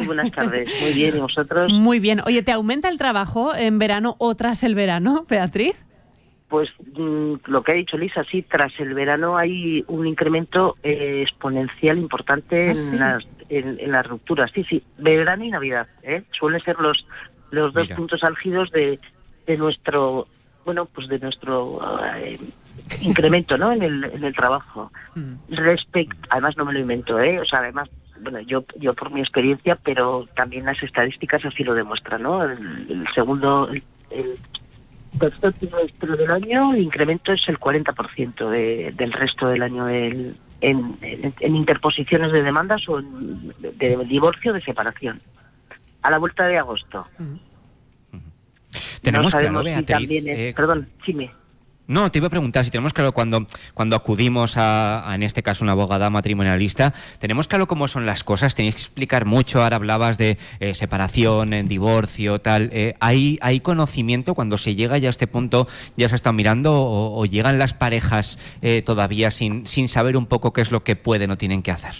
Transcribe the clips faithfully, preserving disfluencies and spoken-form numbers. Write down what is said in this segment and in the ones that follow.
buenas tardes. Muy bien, ¿y vosotros? Muy bien. Oye, ¿te aumenta el trabajo en verano o tras el verano, Beatriz? Pues mmm, lo que ha dicho Lisa, sí, tras el verano hay un incremento eh, exponencial importante ¿Ah, en, sí? las, en, en las rupturas. Sí, sí, verano y Navidad, ¿eh? Suelen ser los los dos Mira. puntos álgidos de, de nuestro, bueno, pues de nuestro eh, incremento, ¿no? En el, en el trabajo. Mm. Respecto, además no me lo invento, ¿eh? O sea, además, bueno, yo yo por mi experiencia, pero también las estadísticas así lo demuestran, ¿no? El, el segundo, el, el tercer trimestre del año, el incremento es el cuarenta por ciento de, del resto del año el, en, en, en interposiciones de demandas o en, de, de divorcio o de separación. A la vuelta de agosto. Mm. Tenemos no claro, sabemos si Beatriz, también es... eh, Perdón, dime. No, te iba a preguntar si tenemos claro cuando, cuando acudimos a, a, en este caso, una abogada matrimonialista, tenemos claro cómo son las cosas, tenéis que explicar mucho, ahora hablabas de eh, separación, en divorcio, tal, eh, ¿hay, ¿hay conocimiento cuando se llega ya a este punto, ya se está mirando o, o llegan las parejas eh, todavía sin, sin saber un poco qué es lo que pueden o tienen que hacer?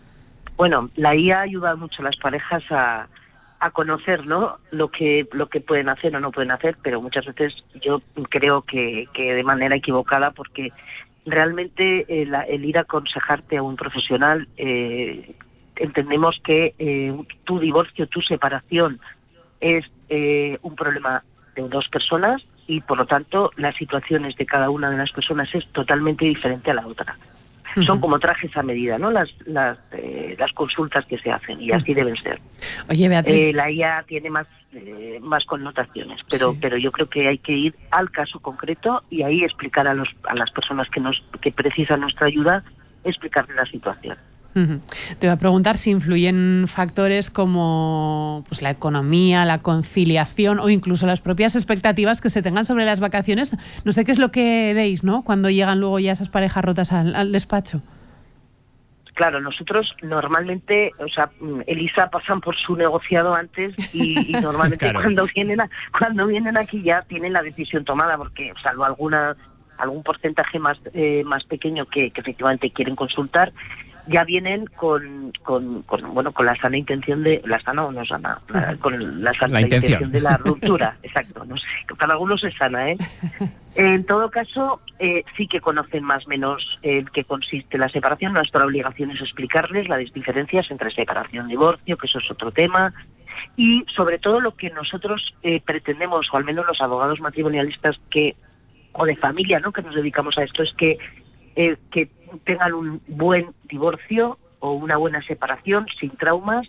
Bueno, la I A ayuda mucho a las parejas a... a conocer, ¿no?, lo que lo que pueden hacer o no pueden hacer, pero muchas veces yo creo que, que de manera equivocada, porque realmente el, el ir a aconsejarte a un profesional, eh, entendemos que eh, tu divorcio, tu separación es eh, un problema de dos personas y por lo tanto las situaciones de cada una de las personas es totalmente diferente a la otra. Uh-huh. Son como trajes a medida, ¿no?, las las, eh, las consultas que se hacen, y así uh-huh. deben ser. Oye, Beatriz. Eh, la I A tiene más eh, más connotaciones, pero sí. pero yo creo que hay que ir al caso concreto y ahí explicar a los a las personas que nos que precisan nuestra ayuda, explicarles la situación. Uh-huh. Te voy a preguntar si influyen factores como pues, la economía, la conciliación o incluso las propias expectativas que se tengan sobre las vacaciones. No sé qué es lo que veis, ¿no?, cuando llegan luego ya esas parejas rotas al, al despacho. Claro, nosotros normalmente, o sea, Elisa pasan por su negociado antes y, y normalmente claro. cuando vienen a, cuando vienen aquí ya tienen la decisión tomada, porque salvo alguna algún porcentaje más eh, más pequeño que, que efectivamente quieren consultar, ya vienen con, con, con bueno con la sana intención de la sana o no sana la, con la sana la intención. intención de la ruptura. Exacto, no sé, para algunos es sana, ¿eh? En todo caso, eh, sí que conocen más o menos en qué consiste la separación. Nuestra obligación es explicarles las diferencias entre separación y divorcio, que eso es otro tema, y sobre todo lo que nosotros eh, pretendemos, o al menos los abogados matrimonialistas que o de familia, ¿no?, que nos dedicamos a esto, es que eh, que tengan un buen divorcio o una buena separación sin traumas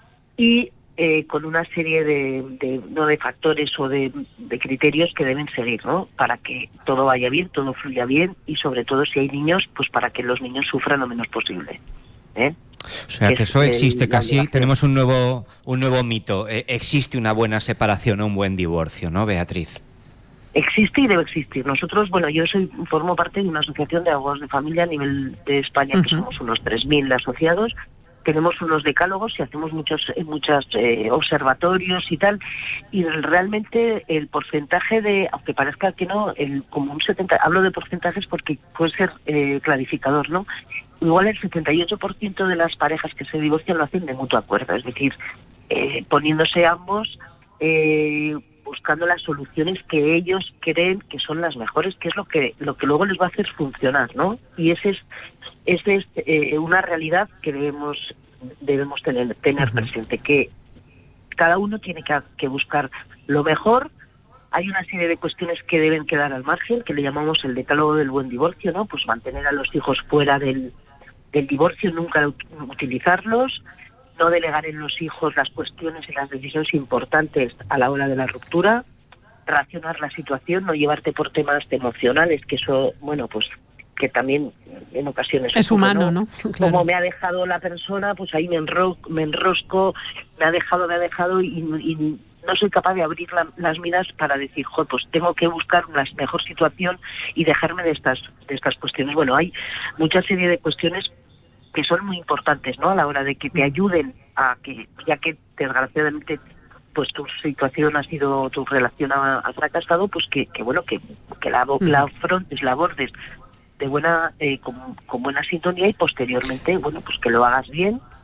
y eh, con una serie de, de no de factores o de, de criterios que deben seguir, ¿no?, para que todo vaya bien, todo fluya bien y sobre todo si hay niños, pues para que los niños sufran lo menos posible, ¿eh? O sea que, que eso existe el, casi, tenemos un nuevo un nuevo mito, eh, existe una buena separación o un buen divorcio, ¿no, Beatriz? Existe y debe existir. Nosotros, bueno, yo soy formo parte de una asociación de abogados de familia a nivel de España, uh-huh. que somos unos tres mil asociados. Tenemos unos decálogos y hacemos muchos muchos eh, observatorios y tal, y realmente el porcentaje de, aunque parezca que no, el como un setenta, hablo de porcentajes porque puede ser eh, clarificador, ¿no? Igual el setenta y ocho por ciento de las parejas que se divorcian lo hacen de mutuo acuerdo, es decir, eh, poniéndose ambos eh, buscando las soluciones que ellos creen que son las mejores, que es lo que lo que luego les va a hacer funcionar, ¿no? Y ese es ese es eh, una realidad que debemos debemos tener tener uh-huh. presente, que cada uno tiene que, que buscar lo mejor. Hay una serie de cuestiones que deben quedar al margen, que le llamamos el decálogo del buen divorcio, ¿no? Pues mantener a los hijos fuera del del divorcio, nunca utilizarlos, no delegar en los hijos las cuestiones y las decisiones importantes a la hora de la ruptura, racionar la situación, no llevarte por temas emocionales, que eso, bueno, pues que también en ocasiones es ocurre, humano, ¿no? ¿no? Claro. Como me ha dejado la persona, pues ahí me, enro- me enrosco, me ha dejado, me ha dejado y, y no soy capaz de abrir la, las miras para decir, joder, pues tengo que buscar una mejor situación y dejarme de estas de estas cuestiones. Bueno, hay mucha serie de cuestiones que son muy importantes, ¿no?, a la hora de que te ayuden a que, ya que desgraciadamente pues tu situación ha sido, tu relación ha, ha fracasado, pues que, que bueno, que, que la, la afrontes, la abordes de buena, eh, con, con buena sintonía y posteriormente, bueno, pues que lo hagas bien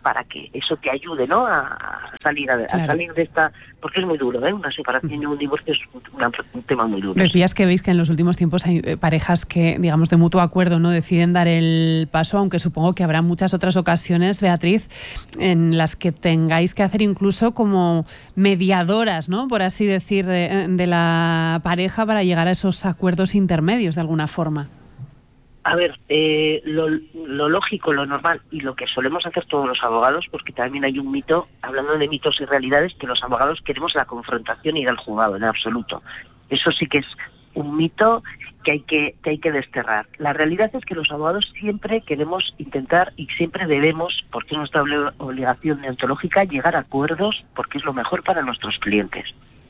para que eso te ayude, ¿no? A, a salir a, a claro. salir de esta, porque es muy duro, ¿eh? Una separación y un divorcio es un, un tema muy duro. Decías que veis que en los últimos tiempos hay parejas que, digamos, de mutuo acuerdo, ¿no? Deciden dar el paso, aunque supongo que habrá muchas otras ocasiones, Beatriz, en las que tengáis que hacer incluso como mediadoras, ¿no? Por así decir, de, de la pareja para llegar a esos acuerdos intermedios de alguna forma. A ver, eh, lo, lo lógico, lo normal y lo que solemos hacer todos los abogados, porque también hay un mito, hablando de mitos y realidades, que los abogados queremos la confrontación y ir al juzgado, en absoluto. Eso sí que es un mito que hay que, que hay que desterrar. La realidad es que los abogados siempre queremos intentar y siempre debemos, porque es nuestra obligación deontológica, llegar a acuerdos porque es lo mejor para nuestros clientes.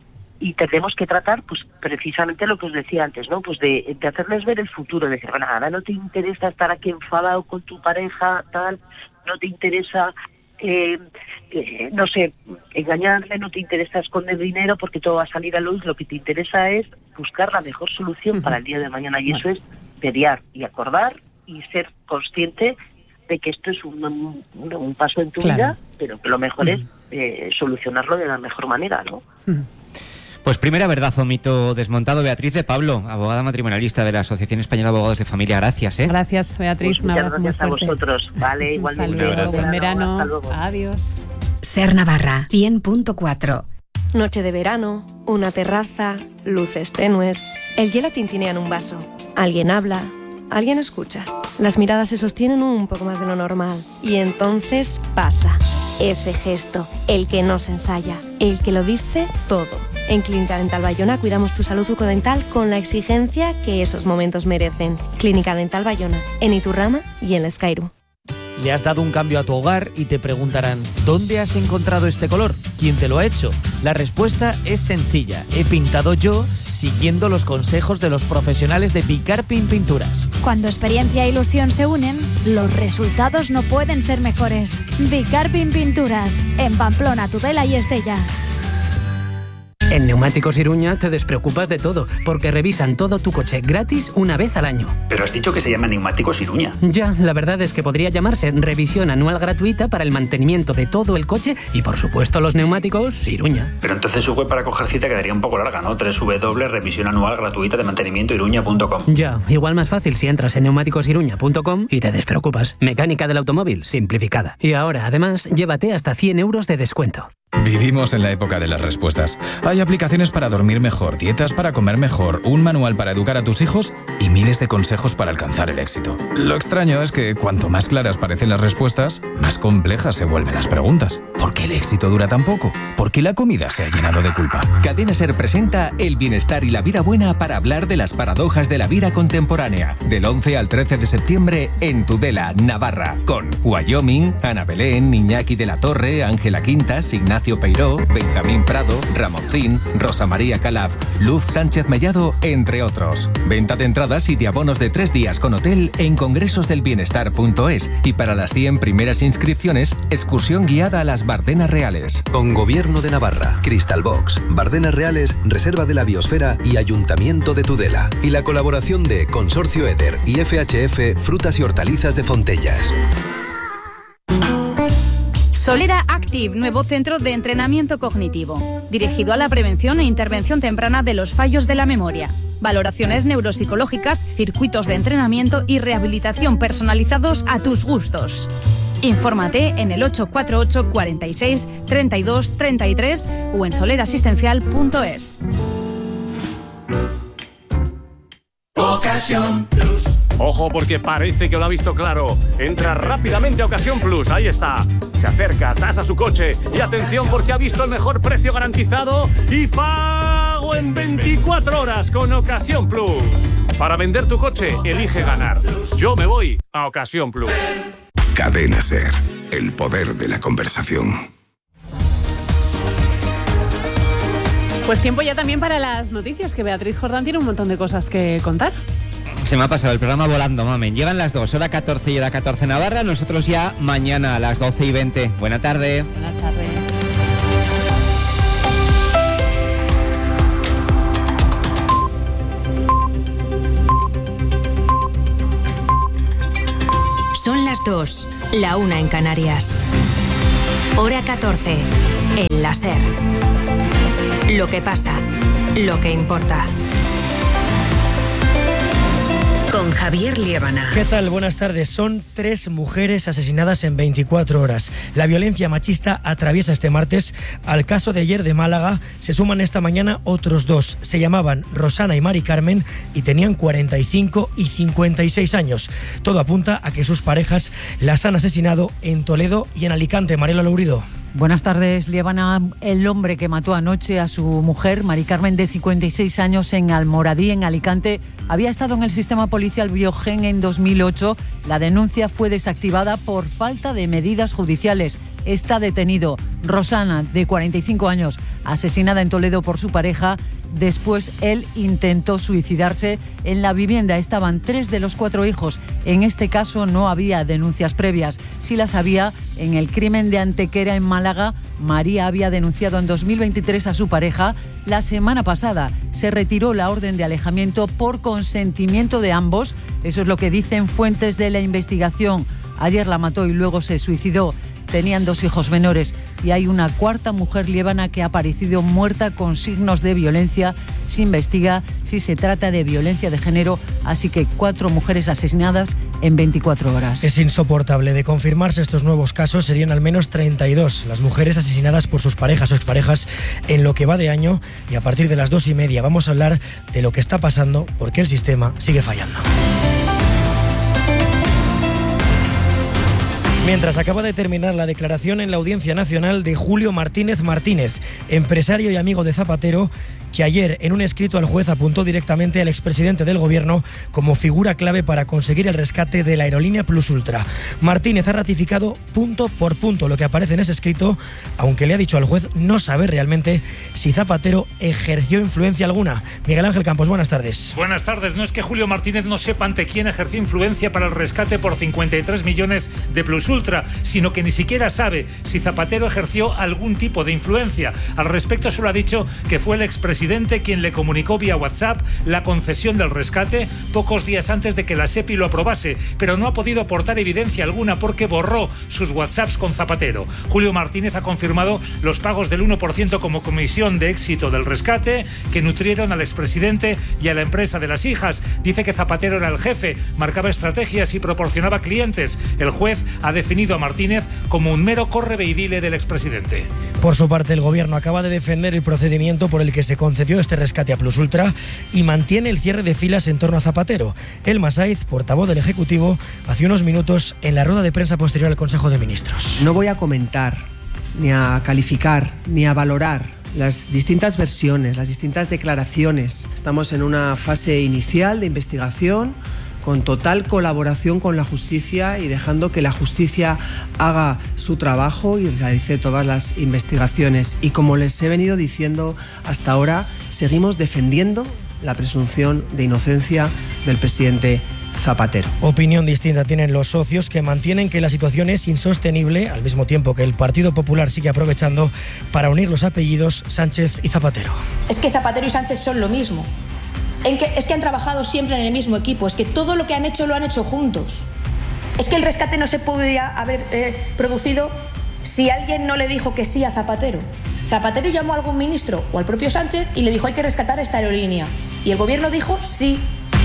Y tenemos que tratar, pues, precisamente lo que os decía antes, ¿no? Pues de, de hacerles ver el futuro, de decir, bueno, ahora no te interesa estar aquí enfadado con tu pareja, tal, no te interesa, eh, eh, no sé, engañarle, no te interesa esconder dinero porque todo va a salir a luz, lo que te interesa es buscar la mejor solución uh-huh. para el día de mañana, y eso es mediar y acordar y ser consciente de que esto es un, un, un paso en tu claro. vida, pero que lo mejor uh-huh. es eh, solucionarlo de la mejor manera, ¿no? Uh-huh. Pues primera verdad o mito desmontado. Beatriz de Pablo, abogada matrimonialista de la Asociación Española de Abogados de Familia. Gracias, ¿eh? Gracias, Beatriz. Pues un abrazo muy fuerte. A vosotros. Vale, igualmente. Un saludo, buen verano. Hasta luego. Adiós. Ser Navarra, cien punto cuatro. Noche de verano, una terraza, luces tenues. El hielo tintinea en un vaso. Alguien habla, alguien escucha. Las miradas se sostienen un poco más de lo normal. Y entonces pasa. Ese gesto, el que no se ensaya, el que lo dice todo. En Clínica Dental Bayona cuidamos tu salud bucodental con la exigencia que esos momentos merecen. Clínica Dental Bayona, en Iturrama y en Lezcairu. Le has dado un cambio a tu hogar y te preguntarán, ¿dónde has encontrado este color? ¿Quién te lo ha hecho? La respuesta es sencilla. He pintado yo siguiendo los consejos de los profesionales de Bicarpin Pinturas. Cuando experiencia e ilusión se unen, los resultados no pueden ser mejores. Bicarpin Pinturas, en Pamplona, Tudela y Estella. En Neumáticos Iruña te despreocupas de todo, porque revisan todo tu coche gratis una vez al año. Pero has dicho que se llama Neumáticos Iruña. Ya, la verdad es que podría llamarse revisión anual gratuita para el mantenimiento de todo el coche y, por supuesto, los neumáticos Iruña. Pero entonces su web para coger cita quedaría un poco larga, ¿no? doble u doble u doble u punto revisión anual gratuita de mantenimiento iruña punto com. Ya, igual más fácil si entras en neumáticos iruña punto com y te despreocupas. Mecánica del automóvil simplificada. Y ahora, además, llévate hasta cien euros de descuento. Vivimos en la época de las respuestas. Hay aplicaciones para dormir mejor, dietas para comer mejor, un manual para educar a tus hijos y miles de consejos para alcanzar el éxito. Lo extraño es que cuanto más claras parecen las respuestas, más complejas se vuelven las preguntas. ¿Por qué el éxito dura tan poco? ¿Por qué la comida se ha llenado de culpa? Cadena SER presenta El bienestar y la vida buena para hablar de las paradojas de la vida contemporánea. Del once al trece de septiembre en Tudela, Navarra. Con Wyoming, Ana Belén, Iñaki de la Torre, Ángela Quintas, Ignacio Peiró, Benjamín Prado, Ramoncín, Rosa María Calaf, Luz Sánchez Mellado, entre otros. Venta de entradas y de abonos de tres días con hotel en congresosdelbienestar punto es. Y para las cien primeras inscripciones, excursión guiada a las Bardenas Reales. Con Gobierno de Navarra, Crystal Box, Bardenas Reales, Reserva de la Biosfera y Ayuntamiento de Tudela. Y la colaboración de Consorcio Eder y F H F Frutas y Hortalizas de Fontellas. Solera Active, nuevo centro de entrenamiento cognitivo, dirigido a la prevención e intervención temprana de los fallos de la memoria. Valoraciones neuropsicológicas, circuitos de entrenamiento y rehabilitación personalizados a tus gustos. Infórmate en el ocho cuatro ocho, cuarenta y seis, treinta y dos, treinta y tres o en solerasistencial punto es. Ocasión Plus. Ojo, porque parece que lo ha visto claro. Entra rápidamente a Ocasión Plus, ahí está. Se acerca, tasa su coche y atención porque ha visto el mejor precio garantizado y pago en veinticuatro horas con Ocasión Plus. Para vender tu coche, elige ganar. Yo me voy a Ocasión Plus. Cadena SER, el poder de la conversación. Pues tiempo ya también para las noticias, que Beatriz Jordán tiene un montón de cosas que contar. Se me ha pasado el programa volando, mamen. Llevan las dos, hora catorce y hora catorce Navarra. Nosotros ya mañana a las doce y veinte. Buena tarde. Buenas tardes. Son las dos, la una en Canarias. Hora catorce. El la SER. Lo que pasa, lo que importa. Con Javier Liébana. ¿Qué tal? Buenas tardes. Son tres mujeres asesinadas en veinticuatro horas. La violencia machista atraviesa este martes. Al caso de ayer de Málaga se suman esta mañana otros dos. Se llamaban Rosana y Mari Carmen y tenían cuarenta y cinco y cincuenta y seis años. Todo apunta a que sus parejas las han asesinado en Toledo y en Alicante. Mariela Lourido. Buenas tardes, Liébana. El hombre que mató anoche a su mujer, Mari Carmen, de cincuenta y seis años, en Almoradí, en Alicante, había estado en el sistema policial Biogen en dos mil ocho. La denuncia fue desactivada por falta de medidas judiciales. Está detenido. Rosana, de cuarenta y cinco años, asesinada en Toledo por su pareja. Después él intentó suicidarse. En la vivienda estaban tres de los cuatro hijos. En este caso no había denuncias previas. Sí las había en el crimen de Antequera, en Málaga. María había denunciado en dos mil veintitrés a su pareja. La semana pasada se retiró la orden de alejamiento por consentimiento de ambos. Eso es lo que dicen fuentes de la investigación. Ayer la mató y luego se suicidó. Tenían dos hijos menores y hay una cuarta mujer, Liébana, que ha aparecido muerta con signos de violencia. Se investiga si se trata de violencia de género, así que cuatro mujeres asesinadas en veinticuatro horas. Es insoportable. De confirmarse estos nuevos casos, serían al menos treinta y dos las mujeres asesinadas por sus parejas o exparejas en lo que va de año, y a partir de las dos y media vamos a hablar de lo que está pasando porque el sistema sigue fallando. Mientras acaba de terminar la declaración en la Audiencia Nacional de Julio Martínez Martínez, empresario y amigo de Zapatero, que ayer en un escrito al juez apuntó directamente al expresidente del gobierno como figura clave para conseguir el rescate de la aerolínea Plus Ultra. Martínez ha ratificado punto por punto lo que aparece en ese escrito, aunque le ha dicho al juez no saber realmente si Zapatero ejerció influencia alguna. Miguel Ángel Campos, buenas tardes. Buenas tardes. No es que Julio Martínez no sepa ante quién ejerció influencia para el rescate por cincuenta y tres millones de Plus Ultra, sino que ni siquiera sabe si Zapatero ejerció algún tipo de influencia. Al respecto solo ha dicho que fue el expresidente quien le comunicó vía WhatsApp la concesión del rescate pocos días antes de que la SEPI lo aprobase, pero no ha podido aportar evidencia alguna porque borró sus WhatsApps con Zapatero. Julio Martínez ha confirmado los pagos del uno por ciento como comisión de éxito del rescate que nutrieron al expresidente y a la empresa de las hijas. Dice que Zapatero era el jefe, marcaba estrategias y proporcionaba clientes. El juez ha definido a Martínez como un mero correveidile del expresidente. Por su parte, el gobierno acaba de defender el procedimiento por el que se concedió este rescate a Plus Ultra y mantiene el cierre de filas en torno a Zapatero. Elma Saiz, portavoz del Ejecutivo, hace unos minutos en la rueda de prensa posterior al Consejo de Ministros. No voy a comentar, ni a calificar, ni a valorar las distintas versiones, las distintas declaraciones. Estamos en una fase inicial de investigación, con total colaboración con la justicia y dejando que la justicia haga su trabajo y realice todas las investigaciones. Y como les he venido diciendo hasta ahora, seguimos defendiendo la presunción de inocencia del presidente Zapatero. Opinión distinta tienen los socios, que mantienen que la situación es insostenible, al mismo tiempo que el Partido Popular sigue aprovechando para unir los apellidos Sánchez y Zapatero. Es que Zapatero y Sánchez son lo mismo. En que, es que han trabajado siempre en el mismo equipo, es que todo lo que han hecho lo han hecho juntos. Es que el rescate no se podría haber eh, producido si alguien no le dijo que sí a Zapatero. Zapatero llamó a algún ministro o al propio Sánchez y le dijo hay que rescatar esta aerolínea. Y el gobierno dijo sí.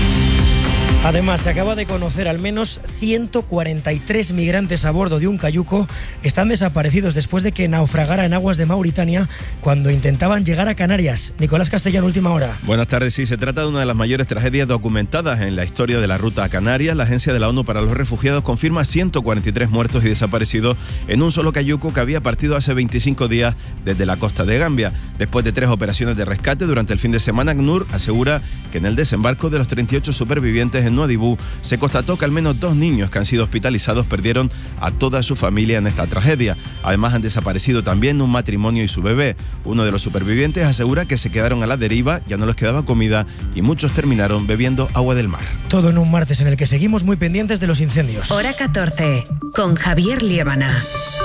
Además, se acaba de conocer al menos ciento cuarenta y tres migrantes a bordo de un cayuco están desaparecidos después de que naufragara en aguas de Mauritania cuando intentaban llegar a Canarias. Nicolás Castellano, última hora. Buenas tardes. Sí, se trata de una de las mayores tragedias documentadas en la historia de la ruta a Canarias. La Agencia de la ONU para los Refugiados confirma ciento cuarenta y tres muertos y desaparecidos en un solo cayuco que había partido hace veinticinco días desde la costa de Gambia. Después de tres operaciones de rescate durante el fin de semana, ACNUR asegura que en el desembarco de los treinta y ocho supervivientes en Nuadhibou se constató que al menos dos niños que han sido hospitalizados perdieron a toda su familia en esta tragedia. Además, han desaparecido también un matrimonio y su bebé. Uno de los supervivientes asegura que se quedaron a la deriva, ya no les quedaba comida y muchos terminaron bebiendo agua del mar. Todo en un martes en el que seguimos muy pendientes de los incendios. Hora catorce, con Javier Liébana.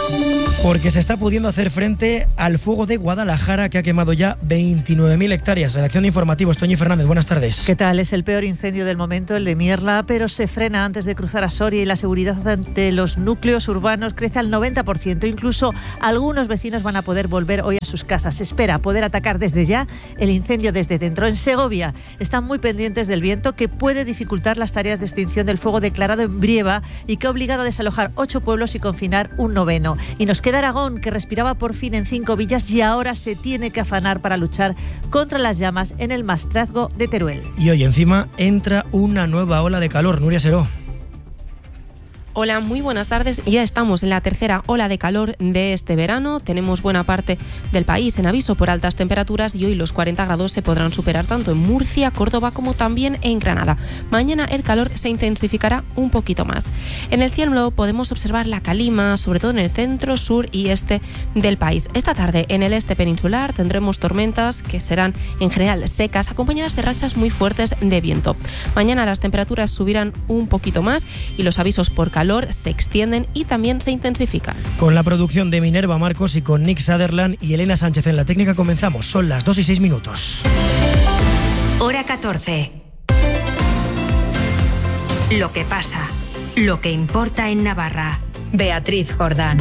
Porque se está pudiendo hacer frente al fuego de Guadalajara, que ha quemado ya veintinueve mil hectáreas. Redacción de Informativos, Toñi Fernández, buenas tardes. ¿Qué tal? Es el peor incendio del momento, el de Mierla, pero se frena antes de cruzar a Soria y la seguridad ante los núcleos urbanos crece al noventa por ciento. Incluso algunos vecinos van a poder volver hoy a sus casas. Se espera poder atacar desde ya el incendio desde dentro. En Segovia están muy pendientes del viento, que puede dificultar las tareas de extinción del fuego declarado en Brieva y que ha obligado a desalojar ocho pueblos y confinar un noveno. Y nos queda Aragón, que respiraba por fin en cinco villas y ahora se tiene que afanar para luchar contra las llamas en el Maestrazgo de Teruel. Y hoy encima entra una nueva ola de calor. Nuria Seró. Hola, muy buenas tardes. Ya estamos en la tercera ola de calor de este verano. Tenemos buena parte del país en aviso por altas temperaturas y hoy los cuarenta grados se podrán superar tanto en Murcia, Córdoba como también en Granada. Mañana el calor se intensificará un poquito más. En el cielo podemos observar la calima, sobre todo en el centro, sur y este del país. Esta tarde en el este peninsular tendremos tormentas que serán en general secas, acompañadas de rachas muy fuertes de viento. Mañana las temperaturas subirán un poquito más y los avisos por calor se extienden y también se intensifican. Con la producción de Minerva Marcos y con Nick Sutherland y Elena Sánchez en la técnica comenzamos. Son las dos y seis minutos. Hora catorce. Lo que pasa, lo que importa en Navarra. Beatriz Jordán.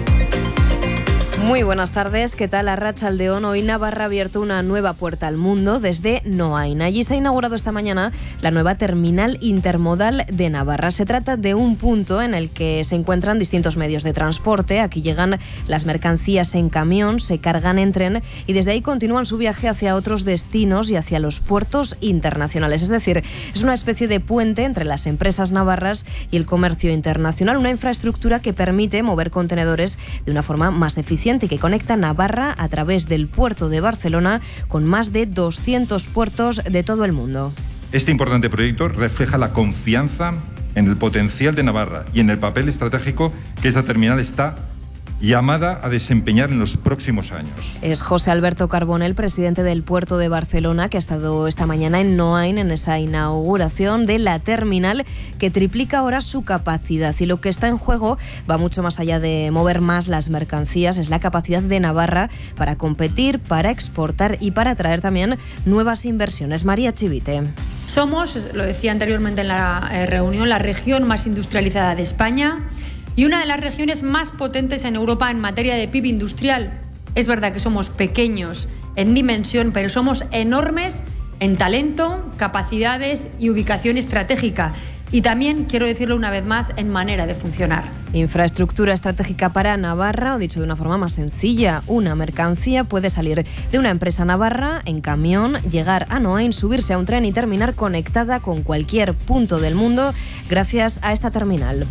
Muy buenas tardes, ¿qué tal? Arratsaldeon. Hoy Navarra ha abierto una nueva puerta al mundo desde Noain. Allí se ha inaugurado esta mañana la nueva terminal intermodal de Navarra. Se trata de un punto en el que se encuentran distintos medios de transporte. Aquí llegan las mercancías en camión, se cargan en tren y desde ahí continúan su viaje hacia otros destinos y hacia los puertos internacionales. Es decir, es una especie de puente entre las empresas navarras y el comercio internacional, una infraestructura que permite mover contenedores de una forma más eficiente y que conecta Navarra a través del puerto de Barcelona con más de doscientos puertos de todo el mundo. Este importante proyecto refleja la confianza en el potencial de Navarra y en el papel estratégico que esta terminal está llamada a desempeñar en los próximos años. Es José Alberto Carbonell, presidente del Puerto de Barcelona, que ha estado esta mañana en Noain en esa inauguración de la terminal que triplica ahora su capacidad. Y lo que está en juego va mucho más allá de mover más las mercancías, es la capacidad de Navarra para competir, para exportar y para atraer también nuevas inversiones. María Chivite. Somos, lo decía anteriormente en la eh, reunión, la región más industrializada de España y una de las regiones más potentes en Europa en materia de P I B industrial. Es verdad que somos pequeños en dimensión, pero somos enormes en talento, capacidades y ubicación estratégica. Y también, quiero decirlo una vez más, en manera de funcionar. Infraestructura estratégica para Navarra, o dicho de una forma más sencilla, una mercancía puede salir de una empresa navarra en camión, llegar a Noain, subirse a un tren y terminar conectada con cualquier punto del mundo gracias a esta terminal.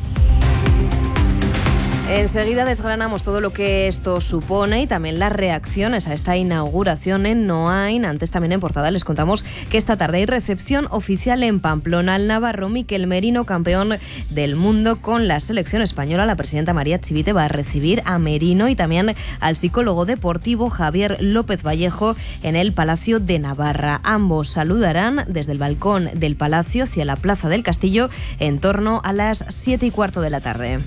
Enseguida desgranamos todo lo que esto supone y también las reacciones a esta inauguración en Noain. Antes también en portada les contamos que esta tarde hay recepción oficial en Pamplona. El navarro Miquel Merino, campeón del mundo con la selección española. La presidenta María Chivite va a recibir a Merino y también al psicólogo deportivo Javier López Vallejo en el Palacio de Navarra. Ambos saludarán desde el balcón del Palacio hacia la Plaza del Castillo en torno a las siete y cuarto de la tarde.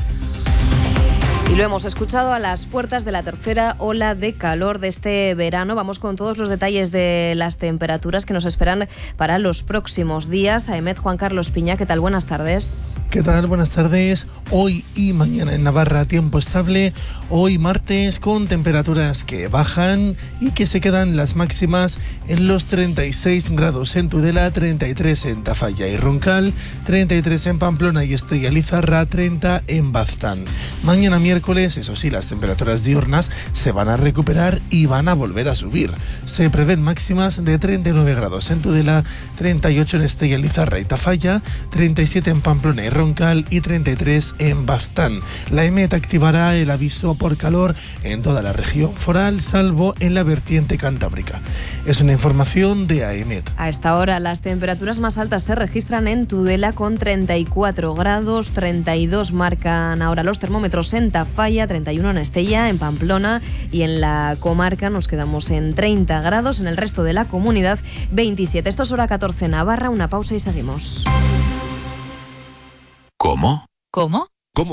Y lo hemos escuchado a las puertas de la tercera ola de calor de este verano. Vamos con todos los detalles de las temperaturas que nos esperan para los próximos días. Aemet, Juan Carlos Piña, ¿qué tal? Buenas tardes. ¿Qué tal? Buenas tardes. Hoy y mañana en Navarra tiempo estable. Hoy martes con temperaturas que bajan y que se quedan las máximas en los treinta y seis grados en Tudela, treinta y tres en Tafalla y Roncal, treinta y tres en Pamplona y Estella Lizarra, treinta en Baztán. Mañana miércoles, eso sí, las temperaturas diurnas se van a recuperar y van a volver a subir. Se prevén máximas de treinta y nueve grados en Tudela, treinta y ocho en Estella Lizarra y Tafalla, treinta y siete en Pamplona y Roncal y treinta y tres en Baztán. La EMET activará el aviso por calor en toda la región foral, salvo en la vertiente cantábrica. Es una información de AEMET. A esta hora las temperaturas más altas se registran en Tudela con treinta y cuatro grados, treinta y dos marcan ahora los termómetros en Tafalla, treinta y uno en Estella, en Pamplona y en la comarca nos quedamos en treinta grados, en el resto de la comunidad veintisiete. Esto es hora catorce Navarra, una pausa y seguimos. ¿Cómo? ¿Cómo? ¿Cómo?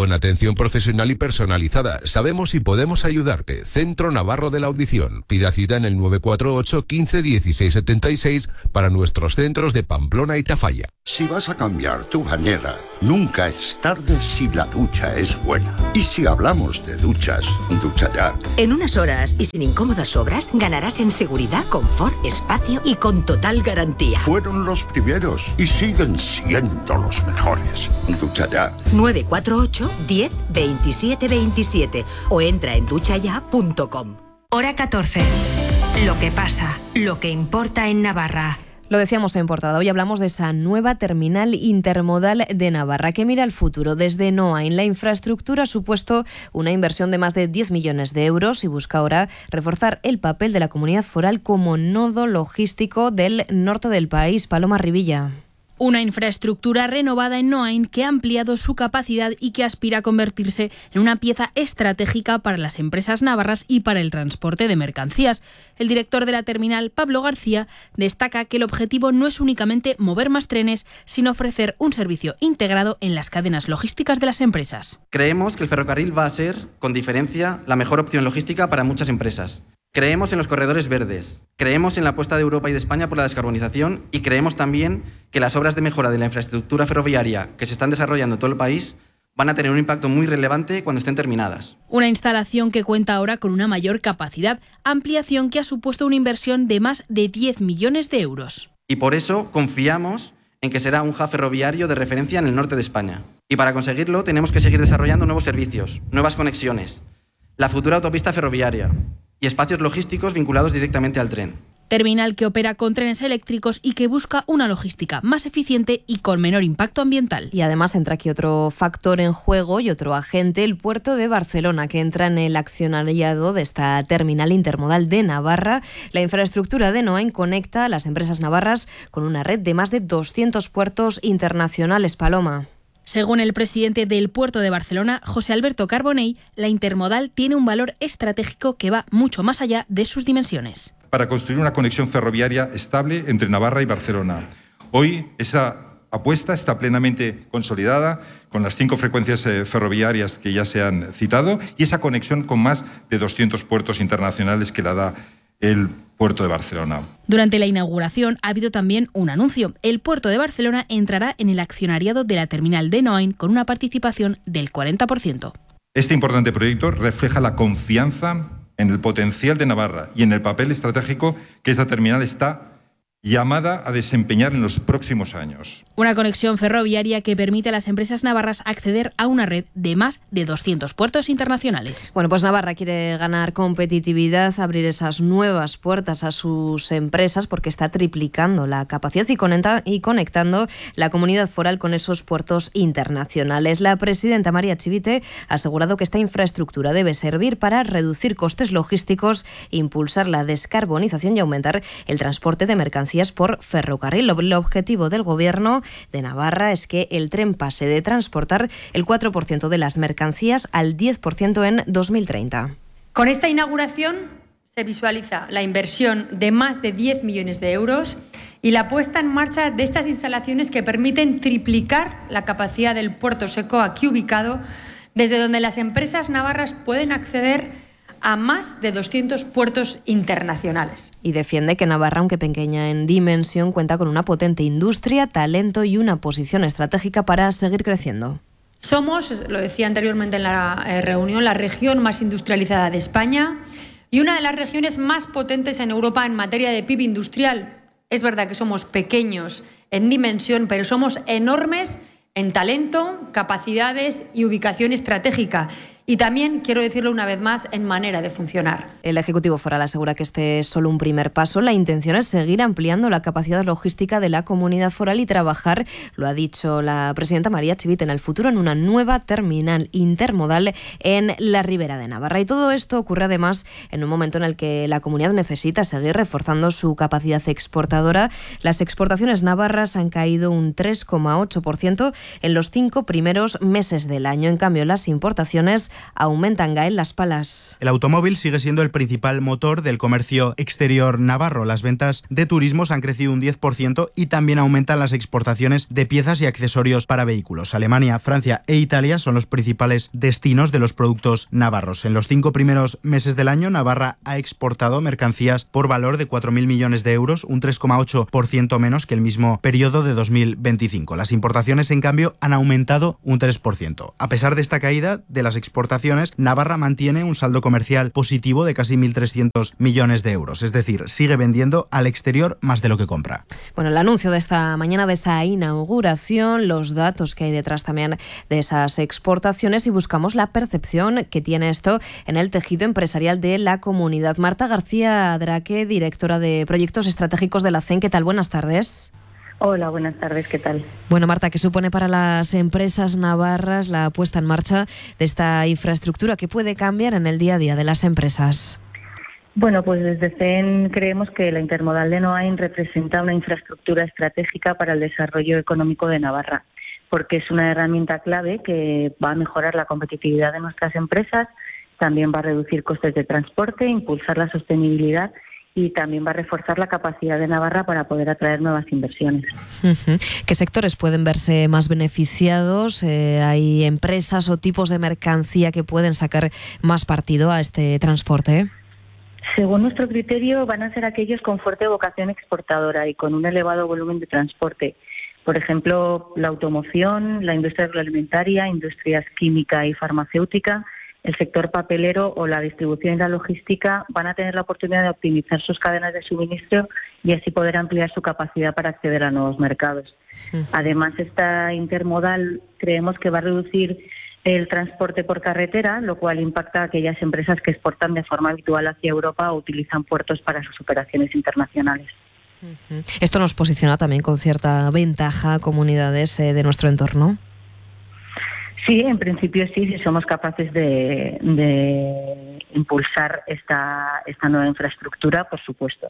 Con atención profesional y personalizada, sabemos y podemos ayudarte. Centro Navarro de la Audición. Pida cita en el nueve cuatro ocho, quince, dieciséis setenta y seis para nuestros centros de Pamplona y Tafalla. Si vas a cambiar tu bañera, nunca es tarde si la ducha es buena. Y si hablamos de duchas, ducha ya. En unas horas y sin incómodas obras, ganarás en seguridad, confort, espacio y con total garantía. Fueron los primeros y siguen siendo los mejores. Ducha ya. nueve cuatro ocho, diez, veintisiete veintisiete o entra en duchaya punto com. Hora catorce. Lo que pasa, lo que importa en Navarra. Lo decíamos en portada, hoy hablamos de esa nueva terminal intermodal de Navarra que mira al futuro. Desde Noain, la infraestructura ha supuesto una inversión de más de diez millones de euros y busca ahora reforzar el papel de la comunidad foral como nodo logístico del norte del país. Paloma Rivilla. Una infraestructura renovada en Noain que ha ampliado su capacidad y que aspira a convertirse en una pieza estratégica para las empresas navarras y para el transporte de mercancías. El director de la terminal, Pablo García, destaca que el objetivo no es únicamente mover más trenes, sino ofrecer un servicio integrado en las cadenas logísticas de las empresas. Creemos que el ferrocarril va a ser, con diferencia, la mejor opción logística para muchas empresas. Creemos en los corredores verdes, creemos en la apuesta de Europa y de España por la descarbonización y creemos también que las obras de mejora de la infraestructura ferroviaria que se están desarrollando en todo el país van a tener un impacto muy relevante cuando estén terminadas. Una instalación que cuenta ahora con una mayor capacidad, ampliación que ha supuesto una inversión de más de diez millones de euros. Y por eso confiamos en que será un hub ferroviario de referencia en el norte de España. Y para conseguirlo tenemos que seguir desarrollando nuevos servicios, nuevas conexiones, la futura autopista ferroviaria y espacios logísticos vinculados directamente al tren. Terminal que opera con trenes eléctricos y que busca una logística más eficiente y con menor impacto ambiental. Y además entra aquí otro factor en juego y otro agente, el puerto de Barcelona, que entra en el accionariado de esta terminal intermodal de Navarra. La infraestructura de Noain conecta a las empresas navarras con una red de más de doscientos puertos internacionales. Paloma. Según el presidente del Puerto de Barcelona, José Alberto Carbonell, la intermodal tiene un valor estratégico que va mucho más allá de sus dimensiones. Para construir una conexión ferroviaria estable entre Navarra y Barcelona. Hoy esa apuesta está plenamente consolidada con las cinco frecuencias eh, ferroviarias que ya se han citado y esa conexión con más de doscientos puertos internacionales que la da el Puerto de Barcelona. Durante la inauguración ha habido también un anuncio. El Puerto de Barcelona entrará en el accionariado de la terminal de Noain con una participación del cuarenta por ciento. Este importante proyecto refleja la confianza en el potencial de Navarra y en el papel estratégico que esta terminal está llamada a desempeñar en los próximos años. Una conexión ferroviaria que permite a las empresas navarras acceder a una red de más de doscientos puertos internacionales. Bueno, pues Navarra quiere ganar competitividad, abrir esas nuevas puertas a sus empresas porque está triplicando la capacidad y, conecta, y conectando la comunidad foral con esos puertos internacionales. La presidenta María Chivite ha asegurado que esta infraestructura debe servir para reducir costes logísticos, impulsar la descarbonización y aumentar el transporte de mercancías por ferrocarril. El objetivo del Gobierno de Navarra es que el tren pase de transportar el cuatro por ciento de las mercancías al diez por ciento en dos mil treinta. Con esta inauguración se visualiza la inversión de más de diez millones de euros y la puesta en marcha de estas instalaciones que permiten triplicar la capacidad del puerto seco aquí ubicado, desde donde las empresas navarras pueden acceder a más de doscientos puertos internacionales. Y defiende que Navarra, aunque pequeña en dimensión, cuenta con una potente industria, talento y una posición estratégica para seguir creciendo. Somos, lo decía anteriormente en la eh, reunión, la región más industrializada de España y una de las regiones más potentes en Europa en materia de P I B industrial. Es verdad que somos pequeños en dimensión, pero somos enormes en talento, capacidades y ubicación estratégica. Y también, quiero decirlo una vez más, en manera de funcionar. El Ejecutivo Foral asegura que este es solo un primer paso. La intención es seguir ampliando la capacidad logística de la comunidad foral y trabajar, lo ha dicho la presidenta María Chivite, en el futuro en una nueva terminal intermodal en la Ribera de Navarra. Y todo esto ocurre además en un momento en el que la comunidad necesita seguir reforzando su capacidad exportadora. Las exportaciones navarras han caído un tres coma ocho por ciento en los cinco primeros meses del año. En cambio, las importaciones exportaciones aumentan. Gael Las Palas. El automóvil sigue siendo el principal motor del comercio exterior navarro. Las ventas de turismos han crecido un diez por ciento y también aumentan las exportaciones de piezas y accesorios para vehículos. Alemania, Francia e Italia son los principales destinos de los productos navarros. En los cinco primeros meses del año, Navarra ha exportado mercancías por valor de cuatro mil millones de euros, un tres coma ocho por ciento menos que el mismo periodo de dos mil veinticinco. Las importaciones, en cambio, han aumentado un tres por ciento. A pesar de esta caída de las exportaciones, Navarra mantiene un saldo comercial positivo de casi mil trescientos millones de euros, es decir, sigue vendiendo al exterior más de lo que compra. Bueno, el anuncio de esta mañana de esa inauguración, los datos que hay detrás también de esas exportaciones y buscamos la percepción que tiene esto en el tejido empresarial de la comunidad. Marta García Draque, directora de Proyectos Estratégicos de la C E N. ¿Qué tal? Buenas tardes. Hola, buenas tardes, ¿qué tal? Bueno, Marta, ¿qué supone para las empresas navarras la puesta en marcha de esta infraestructura? ¿Qué puede cambiar en el día a día de las empresas? Bueno, pues desde C E N creemos que la intermodal de Noain representa una infraestructura estratégica para el desarrollo económico de Navarra, porque es una herramienta clave que va a mejorar la competitividad de nuestras empresas, también va a reducir costes de transporte, impulsar la sostenibilidad y también va a reforzar la capacidad de Navarra para poder atraer nuevas inversiones. Uh-huh. ¿Qué sectores pueden verse más beneficiados? Eh, ¿Hay empresas o tipos de mercancía que pueden sacar más partido a este transporte? Según nuestro criterio, van a ser aquellos con fuerte vocación exportadora y con un elevado volumen de transporte. Por ejemplo, la automoción, la industria agroalimentaria, industrias química y farmacéutica, el sector papelero o la distribución y la logística van a tener la oportunidad de optimizar sus cadenas de suministro y así poder ampliar su capacidad para acceder a nuevos mercados. Uh-huh. Además, esta intermodal creemos que va a reducir el transporte por carretera, lo cual impacta a aquellas empresas que exportan de forma habitual hacia Europa o utilizan puertos para sus operaciones internacionales. Uh-huh. Esto nos posiciona también con cierta ventaja a comunidades eh, de nuestro entorno. Sí, en principio sí, si somos capaces de, de impulsar esta, esta nueva infraestructura, por supuesto.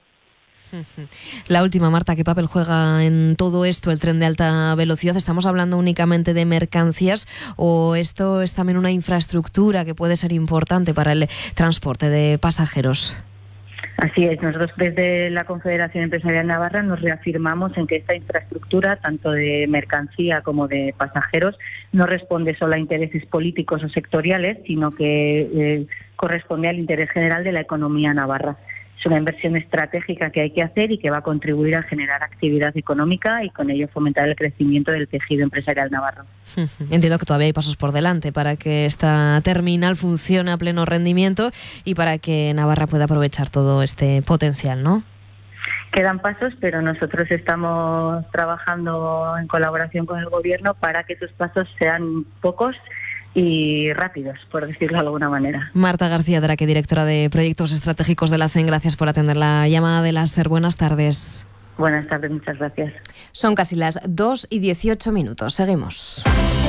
La última, Marta, ¿qué papel juega en todo esto el tren de alta velocidad? ¿Estamos hablando únicamente de mercancías o esto es también una infraestructura que puede ser importante para el transporte de pasajeros? Así es, nosotros desde la Confederación Empresarial Navarra nos reafirmamos en que esta infraestructura, tanto de mercancía como de pasajeros, no responde solo a intereses políticos o sectoriales, sino que eh, corresponde al interés general de la economía navarra. Es una inversión estratégica que hay que hacer y que va a contribuir a generar actividad económica y con ello fomentar el crecimiento del tejido empresarial navarro. Entiendo que todavía hay pasos por delante para que esta terminal funcione a pleno rendimiento y para que Navarra pueda aprovechar todo este potencial, ¿no? Quedan pasos, pero nosotros estamos trabajando en colaboración con el Gobierno para que esos pasos sean pocos y rápidos, por decirlo de alguna manera. Marta García Draque, directora de Proyectos Estratégicos de la C E N, gracias por atender la llamada de la SER. Buenas tardes. Buenas tardes, muchas gracias. Son casi las dos y dieciocho minutos. Seguimos.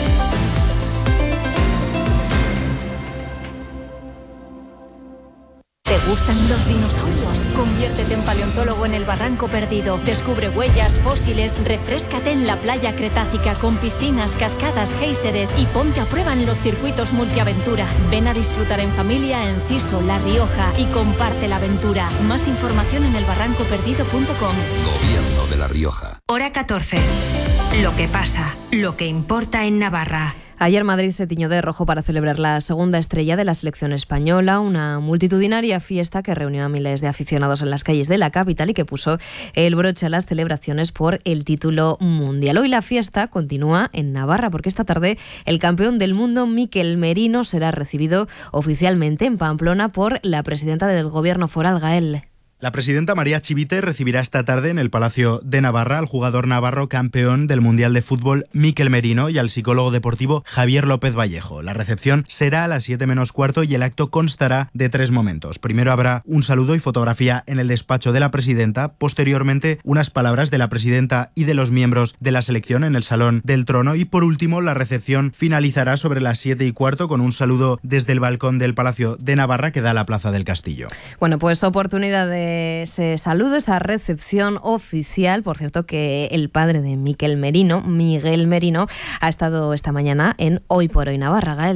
¿Te gustan los dinosaurios? Conviértete en paleontólogo en el Barranco Perdido. Descubre huellas, fósiles, refréscate en la playa cretácica con piscinas, cascadas, géiseres y ponte a prueba en los circuitos multiaventura. Ven a disfrutar en familia en Ciso, La Rioja y comparte la aventura. Más información en el barranco perdido punto com. Gobierno de La Rioja. Hora catorce. Lo que pasa, lo que importa en Navarra. Ayer Madrid se tiñó de rojo para celebrar la segunda estrella de la selección española, una multitudinaria fiesta que reunió a miles de aficionados en las calles de la capital y que puso el broche a las celebraciones por el título mundial. Hoy la fiesta continúa en Navarra porque esta tarde el campeón del mundo Mikel Merino será recibido oficialmente en Pamplona por la presidenta del Gobierno foral, Gael. La presidenta María Chivite recibirá esta tarde en el Palacio de Navarra al jugador navarro campeón del Mundial de Fútbol Mikel Merino y al psicólogo deportivo Javier López Vallejo. La recepción será a las siete menos cuarto y el acto constará de tres momentos. Primero habrá un saludo y fotografía en el despacho de la presidenta, posteriormente unas palabras de la presidenta y de los miembros de la selección en el Salón del Trono y por último la recepción finalizará sobre las siete y cuarto con un saludo desde el balcón del Palacio de Navarra que da a la Plaza del Castillo. Bueno, pues oportunidad de ese saludo, esa recepción oficial. Por cierto que el padre de Mikel Merino, Miguel Merino, ha estado esta mañana en Hoy por Hoy Navarra, Gael.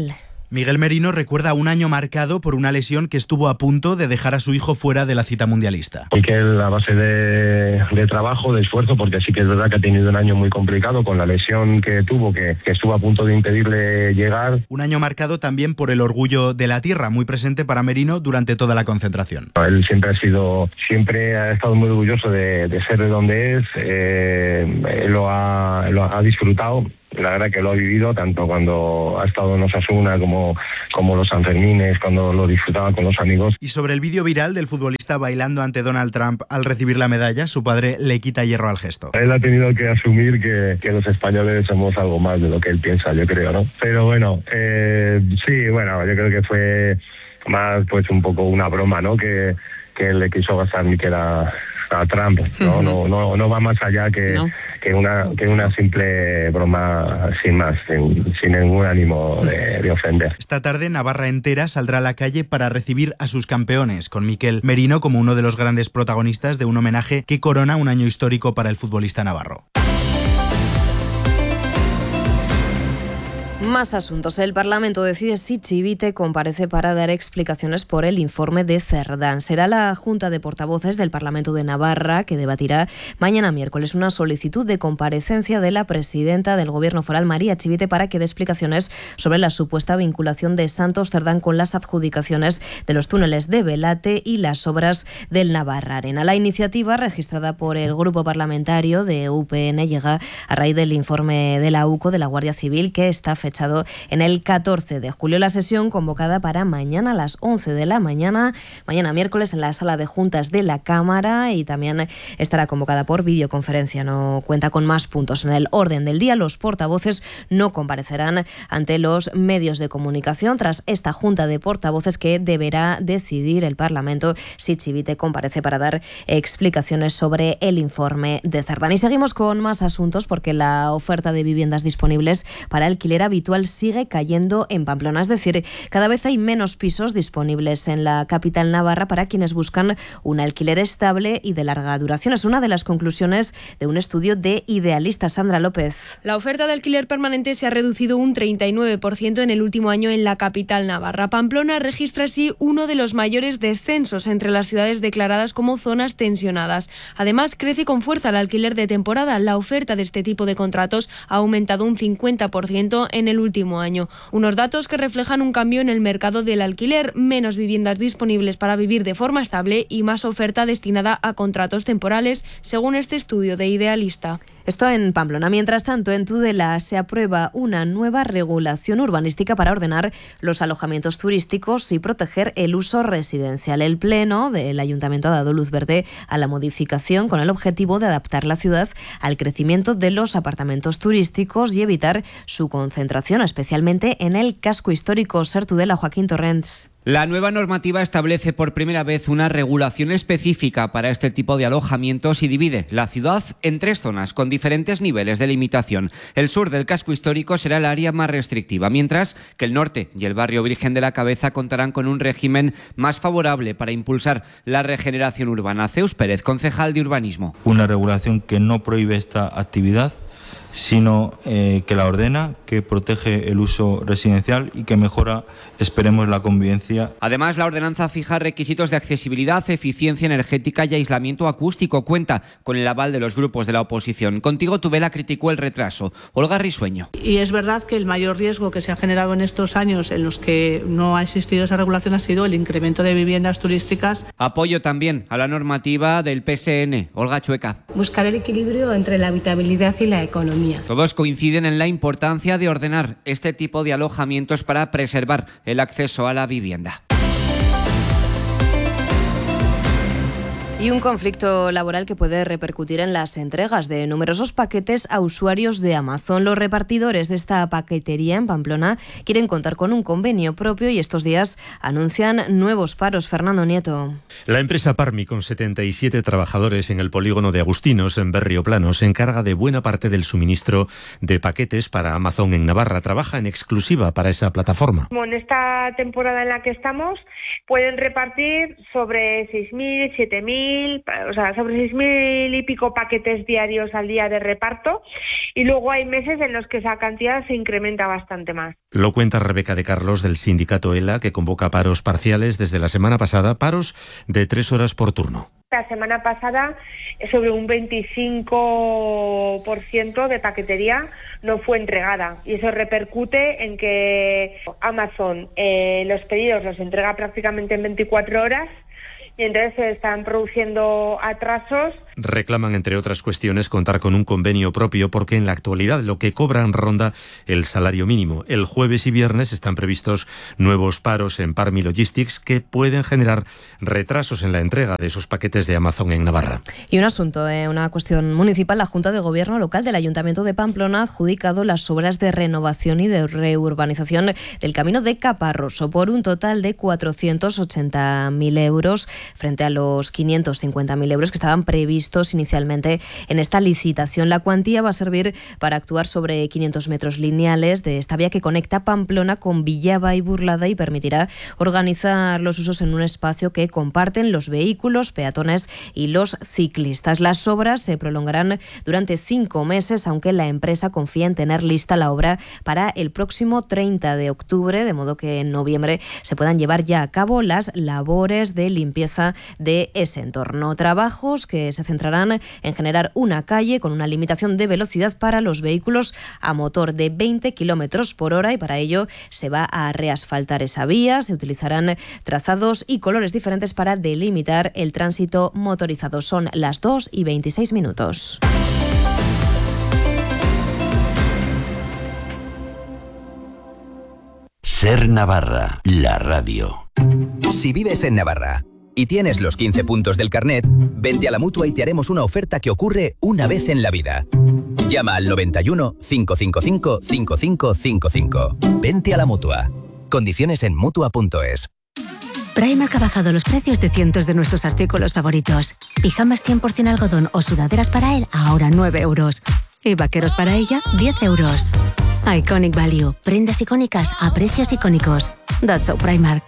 Miguel Merino recuerda un año marcado por una lesión que estuvo a punto de dejar a su hijo fuera de la cita mundialista. Y que a base de, de trabajo, de esfuerzo, porque sí que es verdad que ha tenido un año muy complicado con la lesión que tuvo, que, que estuvo a punto de impedirle llegar. Un año marcado también por el orgullo de la tierra, muy presente para Merino durante toda la concentración. Él siempre ha sido, siempre ha estado muy orgulloso de, de ser de donde es, eh, él lo ha, lo ha disfrutado. La verdad que lo ha vivido tanto cuando ha estado en Osasuna como, como los Sanfermines, cuando lo disfrutaba con los amigos. Y sobre el vídeo viral del futbolista bailando ante Donald Trump al recibir la medalla, su padre le quita hierro al gesto. Él ha tenido que asumir que, que los españoles somos algo más de lo que él piensa, yo creo, ¿no? Pero bueno, eh, sí, bueno, yo creo que fue más pues un poco una broma, ¿no? Que, que él le quiso gastar ni que era a Trump, ¿no? No, no, no va más allá que, no. que, una, que una simple broma sin más, sin, sin ningún ánimo de, de ofender. Esta tarde Navarra entera saldrá a la calle para recibir a sus campeones, con Miquel Merino como uno de los grandes protagonistas de un homenaje que corona un año histórico para el futbolista navarro. Más asuntos. El Parlamento decide si Chivite comparece para dar explicaciones por el informe de Cerdán. Será la Junta de Portavoces del Parlamento de Navarra que debatirá mañana miércoles una solicitud de comparecencia de la presidenta del Gobierno foral, María Chivite, para que dé explicaciones sobre la supuesta vinculación de Santos Cerdán con las adjudicaciones de los túneles de Belate y las obras del Navarra Arena. La iniciativa, registrada por el grupo parlamentario de U P N, llega a raíz del informe de la U C O de la Guardia Civil, que está fechado en el catorce de julio. La sesión convocada para mañana a las once de la mañana, mañana miércoles, en la sala de juntas de la Cámara, y también estará convocada por videoconferencia. No cuenta con más puntos en el orden del día. Los portavoces no comparecerán ante los medios de comunicación tras esta junta de portavoces que deberá decidir el Parlamento si Chivite comparece para dar explicaciones sobre el informe de Cerdán. Y seguimos con más asuntos, porque la oferta de viviendas disponibles para alquiler habitual sigue cayendo en Pamplona. Es decir, cada vez hay menos pisos disponibles en la capital navarra para quienes buscan un alquiler estable y de larga duración. Es una de las conclusiones de un estudio de Idealista. Sandra López. La oferta de alquiler permanente se ha reducido un treinta y nueve por ciento en el último año en la capital navarra. Pamplona registra así uno de los mayores descensos entre las ciudades declaradas como zonas tensionadas. Además, crece con fuerza el alquiler de temporada. La oferta de este tipo de contratos ha aumentado un cincuenta por ciento en el último año. Unos datos que reflejan un cambio en el mercado del alquiler, menos viviendas disponibles para vivir de forma estable y más oferta destinada a contratos temporales, según este estudio de Idealista. Esto en Pamplona. Mientras tanto, en Tudela se aprueba una nueva regulación urbanística para ordenar los alojamientos turísticos y proteger el uso residencial. El Pleno del Ayuntamiento ha dado luz verde a la modificación con el objetivo de adaptar la ciudad al crecimiento de los apartamentos turísticos y evitar su concentración, especialmente en el casco histórico. Ser Tudela, Joaquín Torrents. La nueva normativa establece por primera vez una regulación específica para este tipo de alojamientos y divide la ciudad en tres zonas con diferentes niveles de limitación. El sur del casco histórico será el área más restrictiva, mientras que el norte y el barrio Virgen de la Cabeza contarán con un régimen más favorable para impulsar la regeneración urbana. Zeus Pérez, concejal de urbanismo. Una regulación que no prohíbe esta actividad, sino eh, que la ordena, que protege el uso residencial y que mejora, esperemos, la convivencia. Además, la ordenanza fija requisitos de accesibilidad, eficiencia energética y aislamiento acústico. Cuenta con el aval de los grupos de la oposición. Contigo Tudela criticó el retraso. Olga Risueño. Y es verdad que el mayor riesgo que se ha generado en estos años en los que no ha existido esa regulación ha sido el incremento de viviendas turísticas. Apoyo también a la normativa del P S N. Olga Chueca. Buscar el equilibrio entre la habitabilidad y la economía. Todos coinciden en la importancia de ordenar este tipo de alojamientos para preservar el acceso a la vivienda. Y un conflicto laboral que puede repercutir en las entregas de numerosos paquetes a usuarios de Amazon. Los repartidores de esta paquetería en Pamplona quieren contar con un convenio propio y estos días anuncian nuevos paros. Fernando Nieto. La empresa Parmi, con setenta y siete trabajadores en el polígono de Agustinos, en Berrioplano, se encarga de buena parte del suministro de paquetes para Amazon en Navarra. Trabaja en exclusiva para esa plataforma. Como en esta temporada en la que estamos, pueden repartir sobre seis mil, siete mil mil, o sea, sobre seis mil y pico paquetes diarios al día de reparto, y luego hay meses en los que esa cantidad se incrementa bastante más. Lo cuenta Rebeca de Carlos del sindicato ELA, que convoca paros parciales desde la semana pasada, paros de tres horas por turno. La semana pasada, sobre un veinticinco por ciento de paquetería no fue entregada, y eso repercute en que Amazon eh, los pedidos los entrega prácticamente en veinticuatro horas, y entonces se están produciendo atrasos. Reclaman, entre otras cuestiones, contar con un convenio propio porque en la actualidad lo que cobran ronda el salario mínimo. El jueves y viernes están previstos nuevos paros en Parmi Logistics que pueden generar retrasos en la entrega de esos paquetes de Amazon en Navarra. Y un asunto, eh, una cuestión municipal. La Junta de Gobierno Local del Ayuntamiento de Pamplona ha adjudicado las obras de renovación y de reurbanización del camino de Caparroso por un total de cuatrocientos ochenta mil euros frente a los quinientos cincuenta mil euros que estaban previstos inicialmente en esta licitación. La cuantía va a servir para actuar sobre quinientos metros lineales de esta vía que conecta Pamplona con Villaba y Burlada y permitirá organizar los usos en un espacio que comparten los vehículos, peatones y los ciclistas. Las obras se prolongarán durante cinco meses, aunque la empresa confía en tener lista la obra para el próximo treinta de octubre, de modo que en noviembre se puedan llevar ya a cabo las labores de limpieza de ese entorno. Trabajos que se centrarán en generar una calle con una limitación de velocidad para los vehículos a motor de veinte kilómetros por hora, y para ello se va a reasfaltar esa vía. Se utilizarán trazados y colores diferentes para delimitar el tránsito motorizado. Son las dos y veintiséis minutos. Ser Navarra, la radio. Si vives en Navarra y tienes los quince puntos del carnet, vente a la Mutua y te haremos una oferta que ocurre una vez en la vida. Llama al noventa y uno, cinco cinco cinco, cinco cinco cinco cinco. Vente a la Mutua. Condiciones en Mutua punto es. Primark ha bajado los precios de cientos de nuestros artículos favoritos. Pijamas cien por ciento algodón o sudaderas para él, ahora nueve euros. Y vaqueros para ella, diez euros. Iconic Value. Prendas icónicas a precios icónicos. That's so Primark.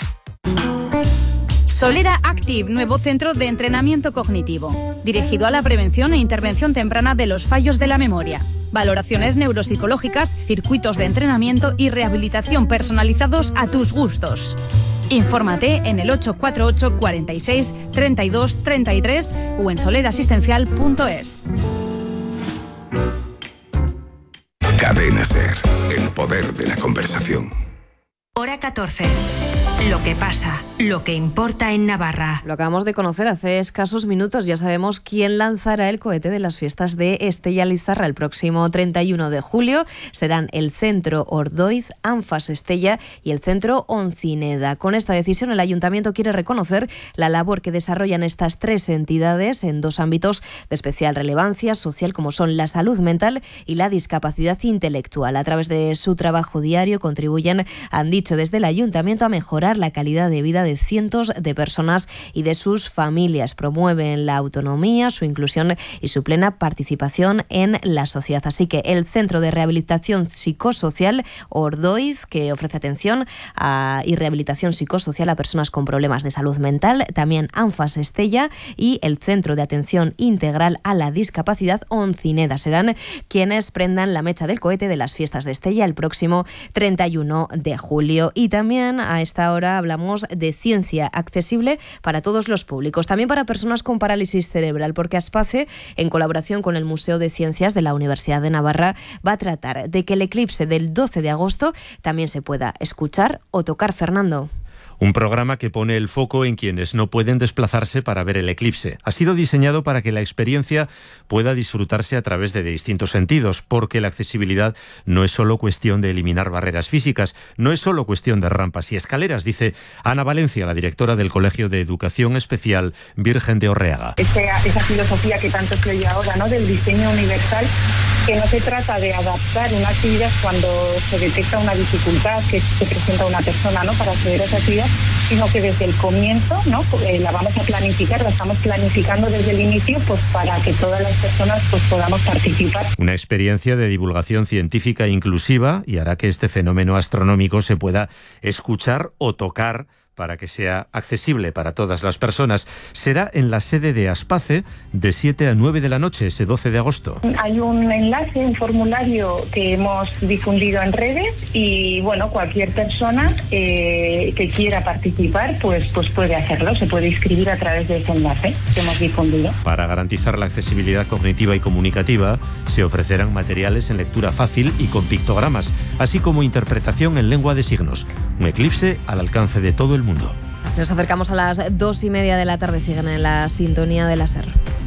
Solera Active, nuevo centro de entrenamiento cognitivo, dirigido a la prevención e intervención temprana de los fallos de la memoria. Valoraciones neuropsicológicas, circuitos de entrenamiento y rehabilitación personalizados a tus gustos. Infórmate en el ocho cuatro ocho, cuarenta y seis, treinta y dos, treinta y tres o en solerasistencial punto es. Cadena Ser, el poder de la conversación. Hora catorce. Lo que pasa, lo que importa en Navarra. Lo acabamos de conocer hace escasos minutos. Ya sabemos quién lanzará el cohete de las fiestas de Estella Lizarra el próximo treinta y uno de julio. Serán el Centro Ordoiz, Anfas Estella y el Centro Oncineda. Con esta decisión, el Ayuntamiento quiere reconocer la labor que desarrollan estas tres entidades en dos ámbitos de especial relevancia social, como son la salud mental y la discapacidad intelectual. A través de su trabajo diario contribuyen, han dicho desde el Ayuntamiento, a mejorar la calidad de vida de cientos de personas y de sus familias. Promueven la autonomía, su inclusión y su plena participación en la sociedad. Así que el Centro de Rehabilitación Psicosocial Ordoiz, que ofrece atención a, y rehabilitación psicosocial a personas con problemas de salud mental, también Anfas Estella y el Centro de Atención Integral a la Discapacidad Oncineda serán quienes prendan la mecha del cohete de las fiestas de Estella el próximo treinta y uno de julio. Y también a esta hora hablamos de ciencia accesible para todos los públicos, también para personas con parálisis cerebral, porque Aspace, en colaboración con el Museo de Ciencias de la Universidad de Navarra, va a tratar de que el eclipse del doce de agosto también se pueda escuchar o tocar. Fernando. Un programa que pone el foco en quienes no pueden desplazarse para ver el eclipse. Ha sido diseñado para que la experiencia pueda disfrutarse a través de distintos sentidos, porque la accesibilidad no es solo cuestión de eliminar barreras físicas, no es solo cuestión de rampas y escaleras, dice Ana Valencia, la directora del Colegio de Educación Especial Virgen de Orreaga. Esa, esa filosofía que tanto se oye ahora, ¿no?, del diseño universal, que no se trata de adaptar una actividad cuando se detecta una dificultad que se presenta a una persona, ¿no?, para acceder a esa actividad, sino que desde el comienzo, ¿no?, eh, la vamos a planificar, la estamos planificando desde el inicio, pues para que todas las personas pues podamos participar. Una experiencia de divulgación científica inclusiva y hará que este fenómeno astronómico se pueda escuchar o tocar para que sea accesible para todas las personas. Será en la sede de Aspace de siete a nueve de la noche, ese doce de agosto. Hay un enlace, un formulario que hemos difundido en redes y bueno, cualquier persona eh, que quiera participar pues, pues puede hacerlo, se puede inscribir a través de ese enlace que hemos difundido. Para garantizar la accesibilidad cognitiva y comunicativa, se ofrecerán materiales en lectura fácil y con pictogramas, así como interpretación en lengua de signos. Un eclipse al alcance de todo el mundo. Así nos acercamos a las dos y media de la tarde. Siguen en la sintonía de la SER.